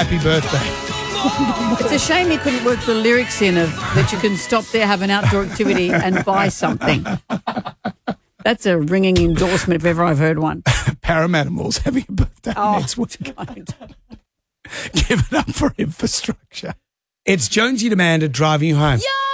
happy birthday. It's a shame he couldn't work the lyrics in of that you can stop there, have an outdoor activity and buy something. That's a ringing endorsement if ever I've heard one. Paramatimals having a birthday next week. God. Give it up for infrastructure. It's Jonesy and Amanda driving you home. Yo!